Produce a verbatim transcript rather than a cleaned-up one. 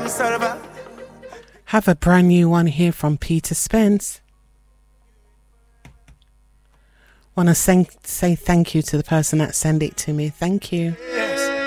Have a brand new one here from Peter Spence. Want to say thank you to the person that sent it to me. Thank you.